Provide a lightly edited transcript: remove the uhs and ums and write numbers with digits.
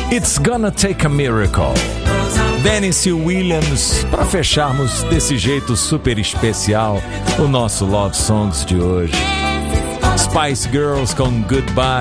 It's Gonna Take a Miracle. Tennessee Williams, para fecharmos desse jeito super especial o nosso Love Songs de hoje. Spice Girls com Goodbye.